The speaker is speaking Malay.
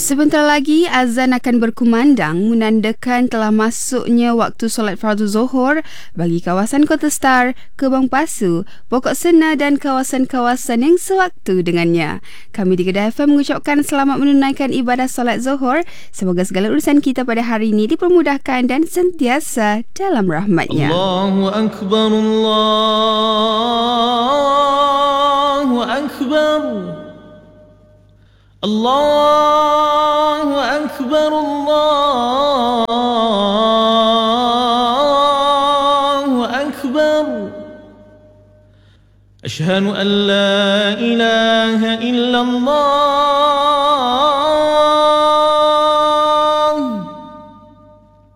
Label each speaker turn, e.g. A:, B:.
A: Sebentar lagi azan akan berkumandang menandakan telah masuknya waktu solat fardu Zuhur bagi kawasan Kota Star, Kebang Pasu, Pokok Sena dan kawasan-kawasan yang sewaktu dengannya. Kami di Kedah FM mengucapkan selamat menunaikan ibadah solat Zuhur. Semoga segala urusan kita pada hari ini dipermudahkan dan sentiasa dalam rahmat-Nya.
B: Allahu Akbar, Allahu Akbar. Allahu Akbar, Allahu Akbar. Ashhadu an la ilaha illallah.